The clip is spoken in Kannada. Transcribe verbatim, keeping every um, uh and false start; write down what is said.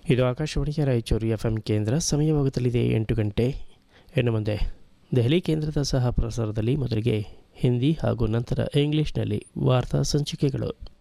ಇದು ಆಕಾಶವಾಣಿಯ ರಾಯಚೂರು ಎಫ್ ಎಂ ಕೇಂದ್ರ. ಸಮಯವಾಗುತ್ತಲಿದೆ ಎಂಟು ಗಂಟೆ. ಇನ್ನು ಮುಂದೆ ದೆಹಲಿ ಕೇಂದ್ರದ ಸಹ ಪ್ರಸಾರದಲ್ಲಿ ಮೊದಲಿಗೆ ಹಿಂದಿ ಹಾಗೂ ನಂತರ ಇಂಗ್ಲಿಷ್ನಲ್ಲಿ ವಾರ್ತಾ ಸಂಚಿಕೆಗಳು.